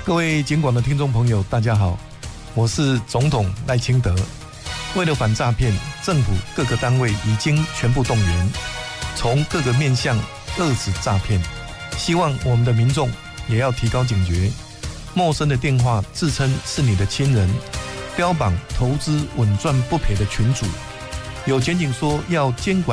各位警广的听众朋友，大家好，我是总统赖清德。为了反诈骗，政府各个单位已经全部动员，从各个面向遏止诈骗。希望我们的民众也要提高警觉，陌生的电话自称是你的亲人，标榜投资稳赚不赔的群组，有检警说要监管